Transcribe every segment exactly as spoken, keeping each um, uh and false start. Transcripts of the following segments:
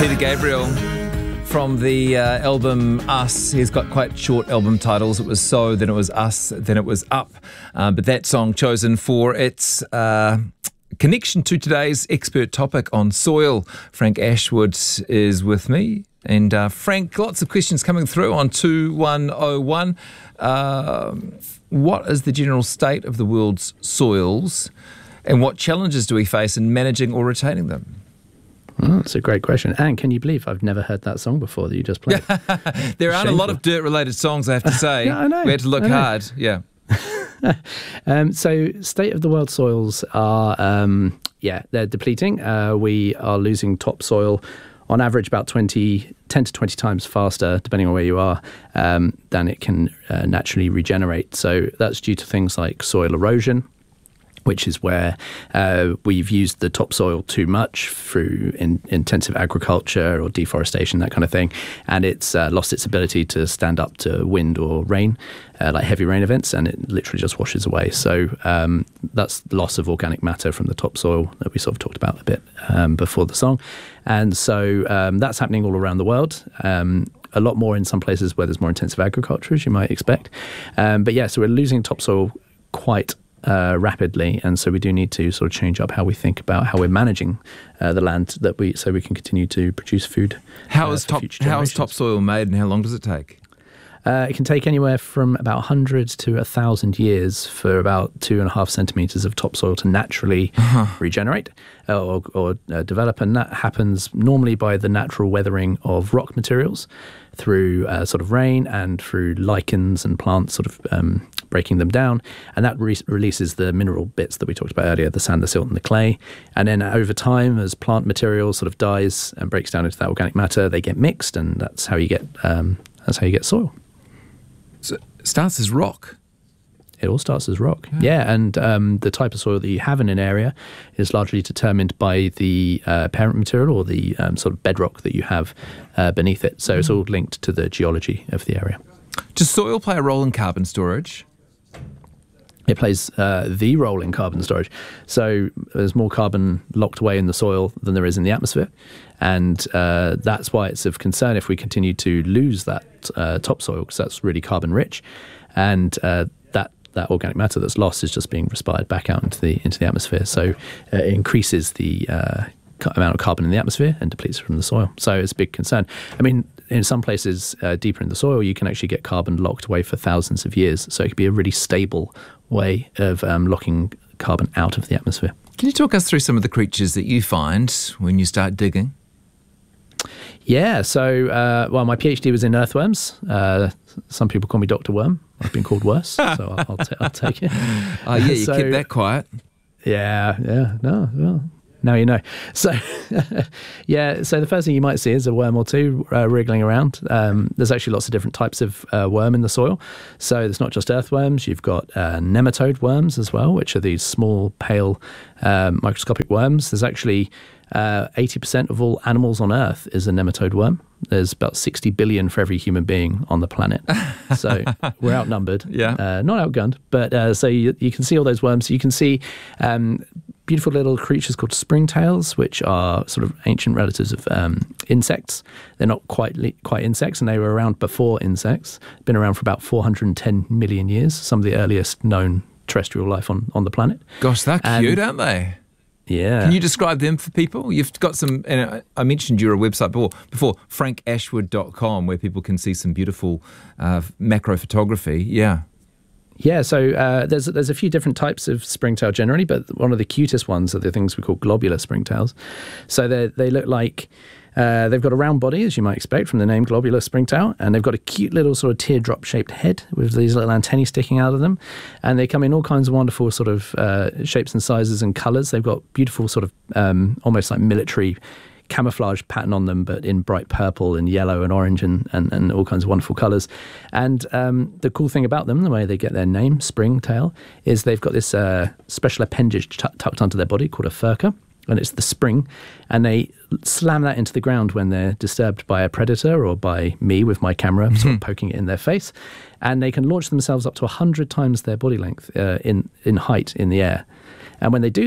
Peter Gabriel from the uh, album Us. He's got quite short album titles. It was So, then it was Us, then it was Up. Uh, but that song chosen for its uh, connection to today's expert topic on soil. Frank Ashwood is with me. And uh, Frank, lots of questions coming through on two one oh one. Uh, what is the general state of the world's soils, and what challenges do we face in managing or retaining them? Oh, that's a great question. And can you believe I've never heard that song before that you just played? There aren't a lot of dirt-related songs, I have to say. Yeah, I know. We had to look hard, yeah. um, so state of the world soils are, um, yeah, they're depleting. Uh, we are losing topsoil on average about twenty, ten to twenty times faster, depending on where you are, um, than it can uh, naturally regenerate. So that's due to things like soil erosion, which is where uh, we've used the topsoil too much through in, intensive agriculture or deforestation, that kind of thing, and it's uh, lost its ability to stand up to wind or rain, uh, like heavy rain events, and it literally just washes away. So um, that's the loss of organic matter from the topsoil that we sort of talked about a bit um, before the song. And so um, that's happening all around the world. Um, a lot more in some places where there's more intensive agriculture, as you might expect. Um, but yeah, so we're losing topsoil quite Uh, rapidly, and so we do need to sort of change up how we think about how we're managing uh, the land that we so we can continue to produce food. How uh, is top how is topsoil made, and how long does it take? Uh, it can take anywhere from about one hundred to one thousand years for about two and a half centimetres of topsoil to naturally uh-huh. regenerate uh, or, or uh, develop, and that happens normally by the natural weathering of rock materials through uh, sort of rain and through lichens and plants sort of um, breaking them down, and that re- releases the mineral bits that we talked about earlier, the sand, the silt and the clay. And then over time, as plant material sort of dies and breaks down into that organic matter, they get mixed, and that's how you get um, that's how you get soil. So it starts as rock. It all starts as rock, yeah. yeah and um, the type of soil that you have in an area is largely determined by the uh, parent material or the um, sort of bedrock that you have uh, beneath it. So mm. it's all linked to the geology of the area. Does soil play a role in carbon storage? It plays uh, the role in carbon storage. So there's more carbon locked away in the soil than there is in the atmosphere. And uh, that's why it's of concern if we continue to lose that uh, topsoil, because that's really carbon rich. And uh, that that organic matter that's lost is just being respired back out into the into the atmosphere. So uh, it increases the uh, amount of carbon in the atmosphere and depletes from the soil. So it's a big concern. I mean, in some places uh, deeper in the soil, you can actually get carbon locked away for thousands of years. So it could be a really stable way of um, locking carbon out of the atmosphere. Can you talk us through some of the creatures that you find when you start digging? Yeah, so, uh, well, my PhD was in earthworms. Uh, some people call me Doctor Worm. I've been called worse, so I'll, I'll, t- I'll take it. Oh, yeah, you so, kept that quiet. Yeah, yeah, no, well, now you know. So, yeah, so the first thing you might see is a worm or two uh, wriggling around. Um, there's actually lots of different types of uh, worm in the soil. So there's not just earthworms, you've got uh, nematode worms as well, which are these small, pale, um, microscopic worms. There's actually uh, eighty percent of all animals on Earth is a nematode worm. There's about sixty billion for every human being on the planet. So we're outnumbered, yeah. uh, not outgunned. But uh, so you, you can see all those worms. You can see um, beautiful little creatures called springtails, which are sort of ancient relatives of um, insects. They're not quite quite insects, and they were around before insects. Been around for about four hundred ten million years, some of the earliest known terrestrial life on, on the planet. Gosh, they're and, cute, aren't they? Yeah. Can you describe them for people? You've got some, and I mentioned your website before, before frank ashwood dot com, where people can see some beautiful uh, macro photography. Yeah. Yeah, so uh, there's there's a few different types of springtail generally, but one of the cutest ones are the things we call globular springtails. So they they look like uh, they've got a round body, as you might expect from the name globular springtail, and they've got a cute little sort of teardrop-shaped head with these little antennae sticking out of them, and they come in all kinds of wonderful sort of uh, shapes and sizes and colours. They've got beautiful sort of um, almost like military camouflage pattern on them, but in bright purple and yellow and orange and, and, and all kinds of wonderful colours. And um, the cool thing about them, the way they get their name, springtail, is they've got this uh, special appendage t- tucked onto their body called a furca, and it's the spring, and they slam that into the ground when they're disturbed by a predator or by me with my camera mm-hmm. sort of poking it in their face, and they can launch themselves up to one hundred times their body length uh, in, in height in the air. And when they do that,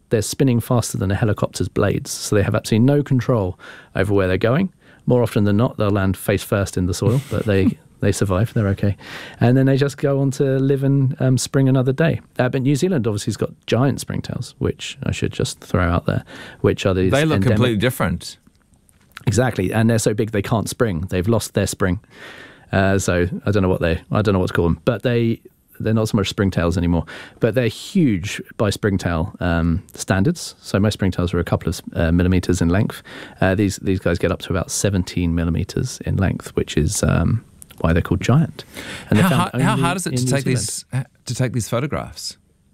they're spinning faster than a helicopter's blades, so they have absolutely no control over where they're going. More often than not, they'll land face first in the soil, but they they survive. They're okay. And then they just go on to live and um, spring another day. Uh, but New Zealand obviously has got giant springtails, which I should just throw out there, which are these They look endemic. completely different. Exactly, and they're so big they can't spring. They've lost their spring. Uh, so I don't know what they, I don't know what to call them, but they, they're not so much springtails anymore, but they're huge by springtail um, standards. So most springtails are a couple of uh, millimeters in length. Uh, these these guys get up to about seventeen millimeters in length, which is um, why they're called giant. And they're How, found hard, how only hard is it in to New take Zealand. these to take these photographs?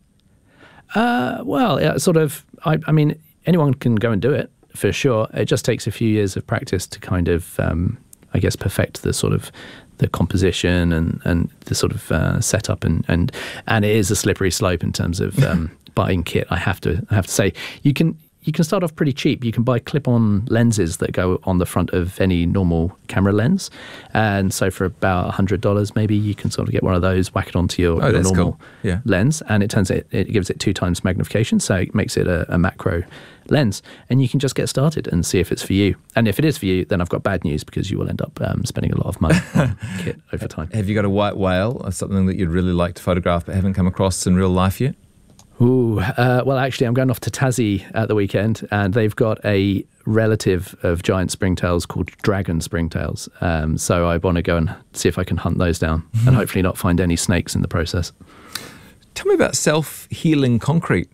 Uh, well, yeah, sort of. I, I mean, anyone can go and do it for sure. It just takes a few years of practice to kind of, um, I guess, perfect the sort of the composition and, and the sort of uh, setup, and, and and it is a slippery slope in terms of um, buying kit. I have to I have to say you can. You can start off pretty cheap. You can buy clip-on lenses that go on the front of any normal camera lens. And so for about one hundred dollars, maybe you can sort of get one of those, whack it onto your, Oh, your that's normal cool. Yeah. lens. And it turns it, it gives it two times magnification. So it makes it a, a macro lens. And you can just get started and see if it's for you. And if it is for you, then I've got bad news, because you will end up um, spending a lot of money on kit over time. Have you got a white whale or something that you'd really like to photograph but haven't come across in real life yet? Ooh, uh, well, actually, I'm going off to Tassie at the weekend, and they've got a relative of giant springtails called dragon springtails. Um, so I want to go and see if I can hunt those down, and hopefully not find any snakes in the process. Tell me about self-healing concrete.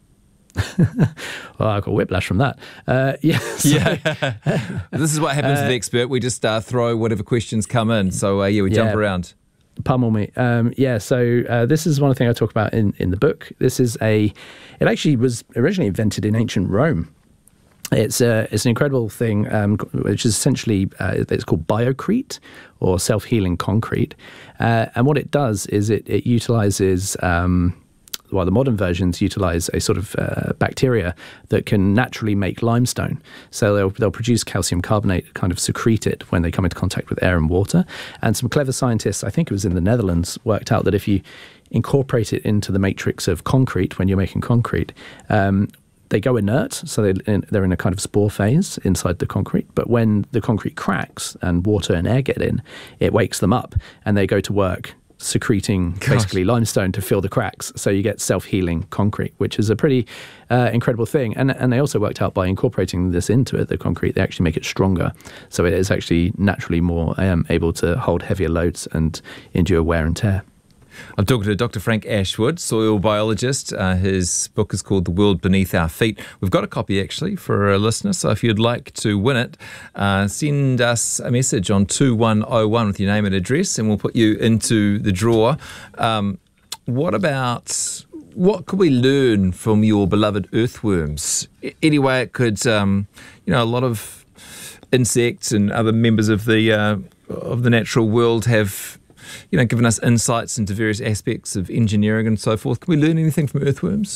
Well, I got whiplash from that. Uh, yeah, so, Yeah. This is what happens to the expert. We just uh, throw whatever questions come in. So, uh, yeah, we jump Yeah. around. Pummel me. Um, yeah, so uh, this is one thing I talk about in, in the book. This is a, it actually was originally invented in ancient Rome. It's a, it's an incredible thing, um, which is essentially, uh, it's called biocrete, or self-healing concrete. Uh, and what it does is it, it utilizes, um, well, the modern versions utilize a sort of uh, bacteria that can naturally make limestone. So they'll, they'll produce calcium carbonate, kind of secrete it when they come into contact with air and water. And some clever scientists, I think it was in the Netherlands, worked out that if you incorporate it into the matrix of concrete when you're making concrete, um, they go inert, so they, they're in a kind of spore phase inside the concrete. But when the concrete cracks and water and air get in, it wakes them up and they go to work secreting Gosh. basically limestone to fill the cracks. So you get self-healing concrete, which is a pretty uh, incredible thing. And and they also worked out by incorporating this into it, the concrete, they actually make it stronger. So it is actually naturally more um, able to hold heavier loads and endure wear and tear. I'm talking to Doctor Frank Ashwood, soil biologist. Uh, his book is called The World Beneath Our Feet. We've got a copy, actually, for a listener, so if you'd like to win it, uh, send us a message on two one oh one with your name and address, and we'll put you into the draw. Um, what about, what could we learn from your beloved earthworms? Anyway, it could, um, you know, a lot of insects and other members of the uh, of the natural world have, you know, given us insights into various aspects of engineering and so forth. Can we learn anything from earthworms?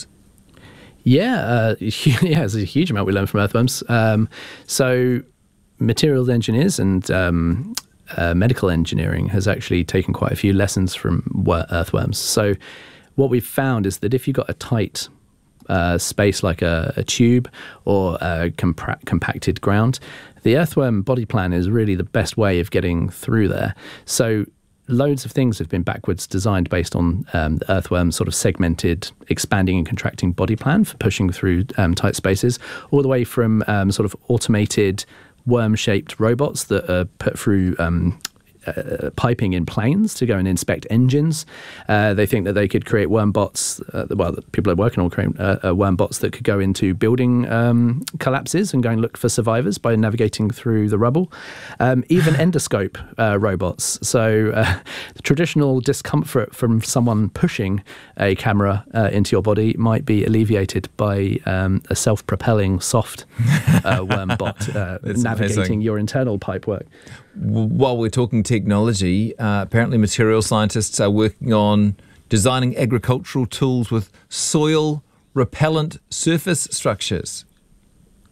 Yeah, uh, yeah, there's a huge amount we learn from earthworms. Um, so materials engineers and um, uh, medical engineering has actually taken quite a few lessons from earthworms. So what we've found is that if you've got a tight uh, space like a, a tube or a compa- compacted ground, the earthworm body plan is really the best way of getting through there. So loads of things have been backwards designed based on um, the earthworm's sort of segmented, expanding and contracting body plan for pushing through um, tight spaces, all the way from um, sort of automated worm-shaped robots that are put through um, uh, piping in planes to go and inspect engines. Uh, they think that they could create worm bots, uh, well, people are working on creating uh, uh, worm bots that could go into building um, collapses and go and look for survivors by navigating through the rubble. Um, even endoscope uh, robots. So uh, the traditional discomfort from someone pushing a camera uh, into your body might be alleviated by um, a self-propelling soft uh, worm bot uh, navigating amazing. your internal pipework. While we're talking technology, uh, apparently material scientists are working on designing agricultural tools with soil repellent surface structures.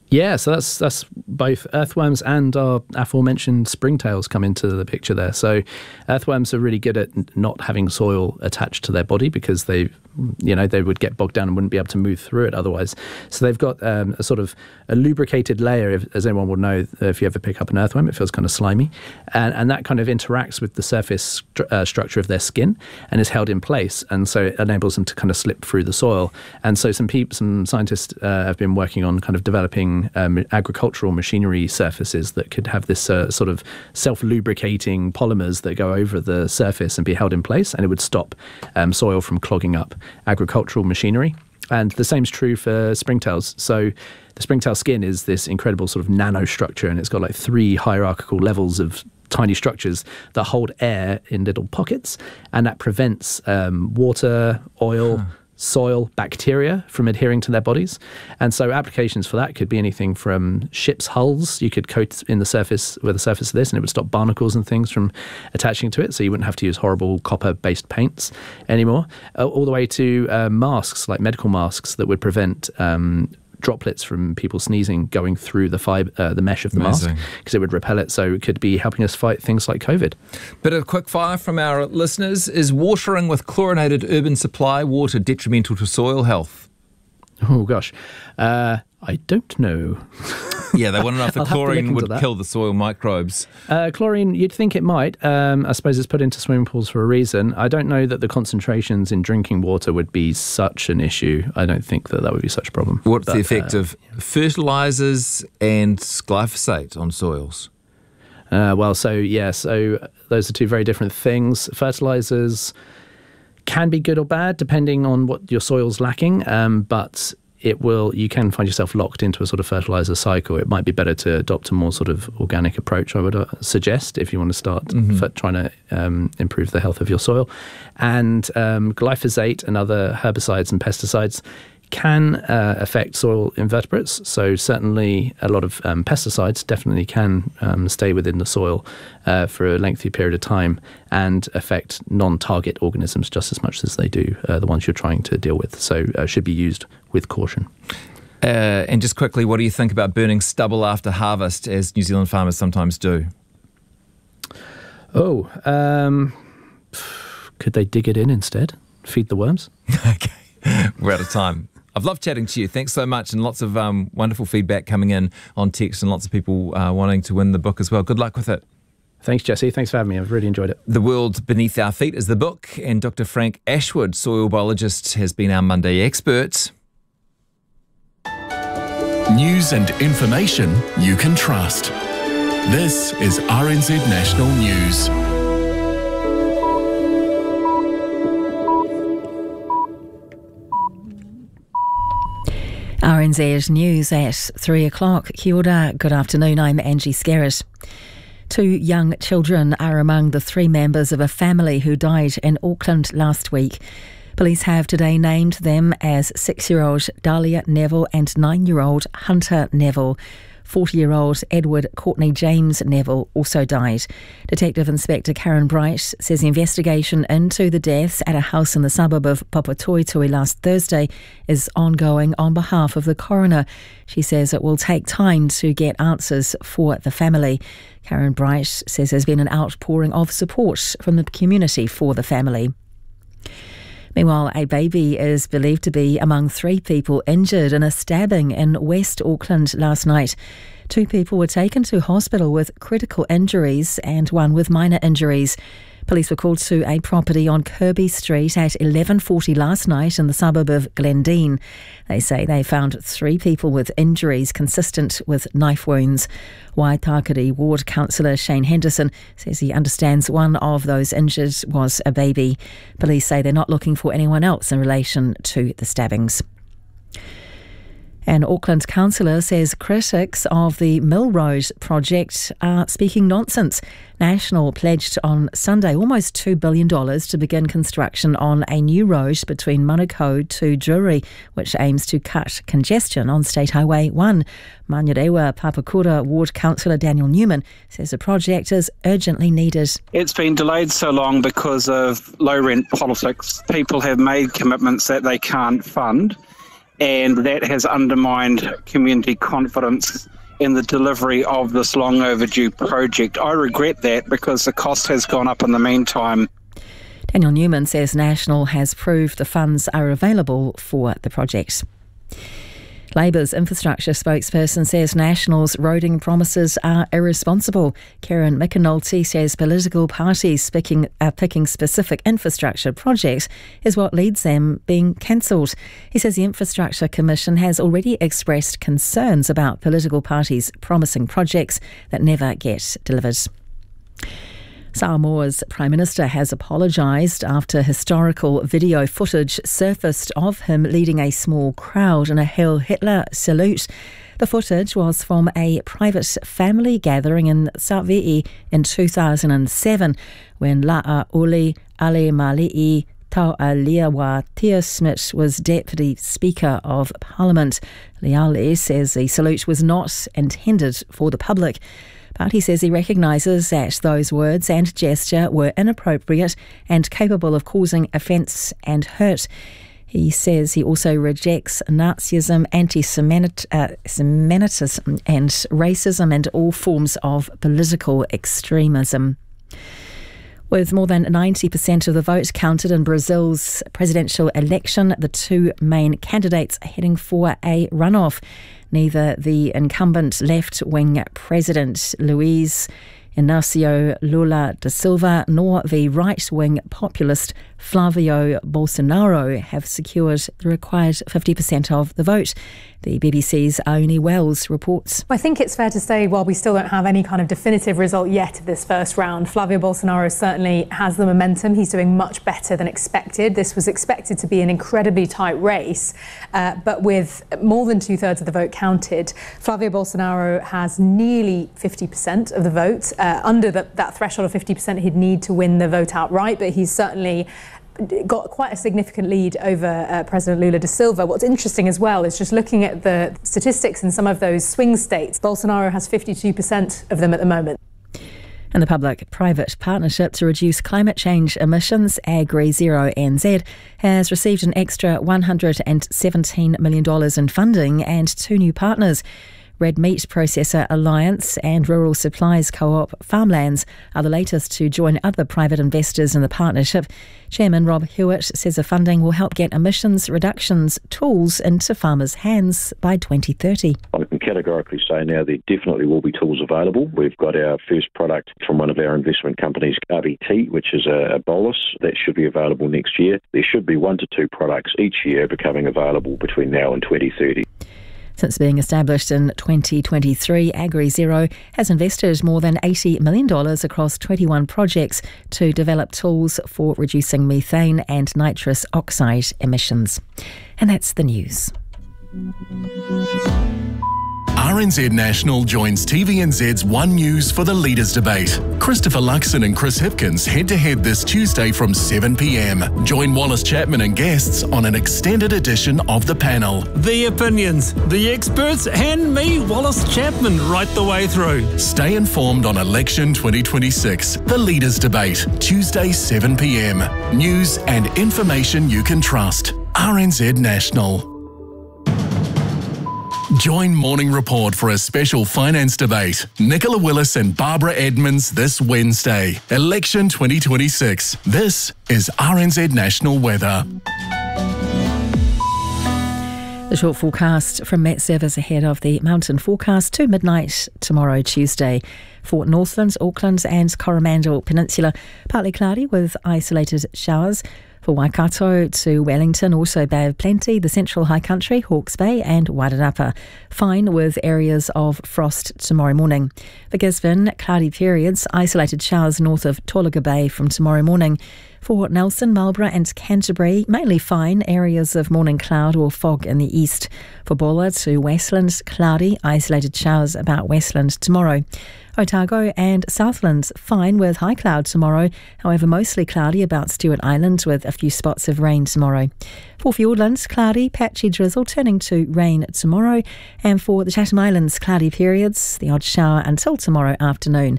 Yeah, so that's that's both earthworms and our aforementioned springtails come into the picture there. So earthworms are really good at not having soil attached to their body because they, you know, they would get bogged down and wouldn't be able to move through it otherwise. So they've got um, a sort of a lubricated layer, if, as anyone will know, if you ever pick up an earthworm, it feels kind of slimy. And, and that kind of interacts with the surface stru- uh, structure of their skin and is held in place. And so it enables them to kind of slip through the soil. And so some people, some scientists uh, have been working on kind of developing Um, agricultural machinery surfaces that could have this uh, sort of self-lubricating polymers that go over the surface and be held in place, and it would stop um, soil from clogging up agricultural machinery. And the same is true for springtails. So the springtail skin is this incredible sort of nanostructure, and it's got like three hierarchical levels of tiny structures that hold air in little pockets, and that prevents um, water, oil, huh. soil, bacteria from adhering to their bodies. And so applications for that could be anything from ships' hulls. You could coat in the surface with the surface of this and it would stop barnacles and things from attaching to it, so you wouldn't have to use horrible copper-based paints anymore, uh, all the way to uh, masks, like medical masks that would prevent um, droplets from people sneezing going through the fiber, uh, the mesh of the Amazing. mask, because it would repel it. So it could be helping us fight things like COVID. Bit of quick fire from our listeners. Is watering with chlorinated urban supply water detrimental to soil health? Oh, gosh. Uh, I don't know. Yeah, they want to know if the chlorine would that. kill the soil microbes. Uh, chlorine, you'd think it might. Um, I suppose it's put into swimming pools for a reason. I don't know that the concentrations in drinking water would be such an issue. I don't think that that would be such a problem. What's but, the effect uh, of fertilisers and glyphosate on soils? Uh, well, so, yeah, so those are two very different things. Fertilisers can be good or bad depending on what your soil's lacking, um, but it will, you can find yourself locked into a sort of fertiliser cycle. It might be better to adopt a more sort of organic approach, I would uh, suggest, if you want to start mm-hmm. f- trying to um, improve the health of your soil. And um, glyphosate and other herbicides and pesticides can uh, affect soil invertebrates. So certainly a lot of um, pesticides definitely can um, stay within the soil uh, for a lengthy period of time and affect non-target organisms just as much as they do uh, the ones you're trying to deal with. So uh, should be used with caution. Uh, and just quickly, what do you think about burning stubble after harvest, as New Zealand farmers sometimes do? Oh, um, could they dig it in instead? Feed the worms? Okay, we're out of time. I've loved chatting to you. Thanks so much, and lots of um, wonderful feedback coming in on text and lots of people uh, wanting to win the book as well. Good luck with it. Thanks, Jesse. Thanks for having me. I've really enjoyed it. The World Beneath Our Feet is the book, and Doctor Frank Ashwood, soil biologist, has been our Monday expert. News and information you can trust. This is R N Z National News. R N Z News at three o'clock. Kia ora, good afternoon, I'm Angie Skerritt. Two young children are among the three members of a family who died in Auckland last week. Police have today named them as six-year-old Dahlia Neville and nine-year-old Hunter Neville. forty-year-old Edward Courtney James Neville also died. Detective Inspector Karen Bright says the investigation into the deaths at a house in the suburb of Papatoetoe last Thursday is ongoing on behalf of the coroner. She says it will take time to get answers for the family. Karen Bright says there's been an outpouring of support from the community for the family. Meanwhile, a baby is believed to be among three people injured in a stabbing in West Auckland last night. Two people were taken to hospital with critical injuries and one with minor injuries. Police were called to a property on Kirby Street at eleven forty last night in the suburb of Glendine. They say they found three people with injuries consistent with knife wounds. Waitakere Ward Councillor Shane Henderson says he understands one of those injured was a baby. Police say they're not looking for anyone else in relation to the stabbings. An Auckland councillor says critics of the Mill Road project are speaking nonsense. National pledged on Sunday almost two billion dollars to begin construction on a new road between Manukau to Drury, which aims to cut congestion on State Highway one. Manurewa Papakura Ward Councillor Daniel Newman says the project is urgently needed. It's been delayed so long because of low rent politics. People have made commitments that they can't fund. and that has undermined community confidence in the delivery of this long overdue project. I regret that because the cost has gone up in the meantime. Daniel Newman says National has proved the funds are available for the project. Labour's infrastructure spokesperson says National's roading promises are irresponsible. Kieran McAnulty says political parties picking, uh, picking specific infrastructure projects is what leads them being cancelled. He says the Infrastructure Commission has already expressed concerns about political parties promising projects that never get delivered. Samoa's Prime Minister has apologised after historical video footage surfaced of him leading a small crowd in a Heil Hitler salute. The footage was from a private family gathering in Sa'vi'i in two thousand seven when La'auli Ale-Mali'i Tau'aliawa Tia Smith was Deputy Speaker of Parliament. Leale says the salute was not intended for the public, but he says he recognises that those words and gesture were inappropriate and capable of causing offence and hurt. He says he also rejects Nazism, anti-Semitism uh, and racism and all forms of political extremism. With more than ninety percent of the vote counted in Brazil's presidential election, the two main candidates are heading for a runoff. Neither the incumbent left-wing President Luiz Inácio Lula da Silva nor the right-wing populist Flavio Bolsonaro have secured the required fifty percent of the vote. The B B C's Aoni Wells reports. I think it's fair to say, while we still don't have any kind of definitive result yet of this first round, Flavio Bolsonaro certainly has the momentum. He's doing much better than expected. This was expected to be an incredibly tight race, uh, but with more than two-thirds of the vote counted, Flavio Bolsonaro has nearly fifty percent of the vote. Uh, under the, that threshold of fifty percent, he'd need to win the vote outright, but he's certainly got quite a significant lead over uh, President Lula da Silva. What's interesting as well is just looking at the statistics in some of those swing states. Bolsonaro has fifty-two percent of them at the moment. And the public-private partnership to reduce climate change emissions, Agri Zero N Z, has received an extra one hundred seventeen million dollars in funding and two new partners. Red Meat Processor Alliance and Rural Supplies Co-op Farmlands are the latest to join other private investors in the partnership. Chairman Rob Hewitt says the funding will help get emissions reductions tools into farmers' hands by twenty thirty. I can categorically say now there definitely will be tools available. We've got our first product from one of our investment companies, R B T, which is a, a bolus that should be available next year. There should be one to two products each year becoming available between now and twenty thirty. Since being established in twenty twenty-three, Agri Zero has invested more than eighty million dollars across twenty-one projects to develop tools for reducing methane and nitrous oxide emissions. And that's the news. R N Z National joins T V N Z's One News for the Leaders Debate. Christopher Luxon and Chris Hipkins head-to-head this Tuesday from seven p m. Join Wallace Chapman and guests on an extended edition of the panel. The opinions, the experts, and me, Wallace Chapman, right the way through. Stay informed on Election twenty twenty-six, the Leaders Debate, Tuesday seven p m. News and information you can trust. R N Z National. Join Morning Report for a special finance debate. Nicola Willis and Barbara Edmonds this Wednesday. Election twenty twenty-six. This is R N Z National Weather. The short forecast from Met Service ahead of the mountain forecast to midnight tomorrow, Tuesday. For Northlands, Auckland and Coromandel Peninsula, partly cloudy with isolated showers. For Waikato to Wellington, also Bay of Plenty, the Central High Country, Hawke's Bay and Wairarapa. Fine with areas of frost tomorrow morning. For Gisborne, cloudy periods, isolated showers north of Tolaga Bay from tomorrow morning. For Nelson, Marlborough and Canterbury, mainly fine, areas of morning cloud or fog in the east. For Bulla to Westland, cloudy, isolated showers about Westland tomorrow. Otago and Southland, fine with high cloud tomorrow, however mostly cloudy about Stewart Island with a few spots of rain tomorrow. For Fiordland, cloudy, patchy drizzle turning to rain tomorrow, and for the Chatham Islands, cloudy periods, the odd shower until tomorrow afternoon.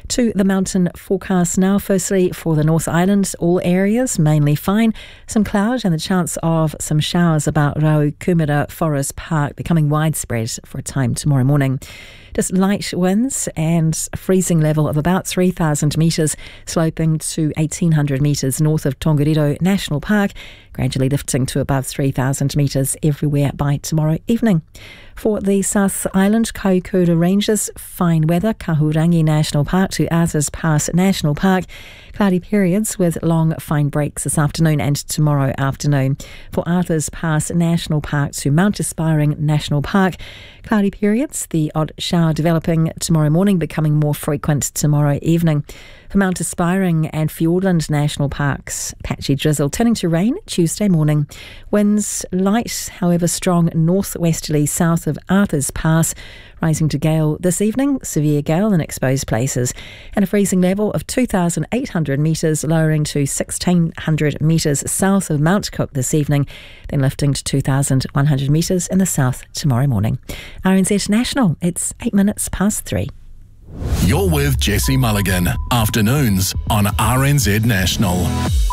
To the mountain forecast now. Firstly, for the North Island, all areas mainly fine. Some cloud and the chance of some showers about Rau Kumara Forest Park becoming widespread for a time tomorrow morning. Just light winds and a freezing level of about three thousand metres, sloping to eighteen hundred metres north of Tongariro National Park, gradually lifting to above three thousand metres everywhere by tomorrow evening. For the South Island, Kaikoura Ranges, fine weather, Kahurangi National Park to Arthur's Pass National Park. Cloudy periods with long fine breaks this afternoon and tomorrow afternoon. For Arthur's Pass National Park to Mount Aspiring National Park, cloudy periods, the odd shower developing tomorrow morning, becoming more frequent tomorrow evening. For Mount Aspiring and Fiordland National Parks, patchy drizzle turning to rain Tuesday morning. Winds light, however strong, northwesterly south of Arthur's Pass, rising to gale this evening, severe gale in exposed places, and a freezing level of two thousand eight hundred metres, lowering to sixteen hundred metres south of Mount Cook this evening, then lifting to two thousand one hundred metres in the south tomorrow morning. R N Z National, it's eight minutes past three. You're with Jesse Mulligan, afternoons on R N Z National.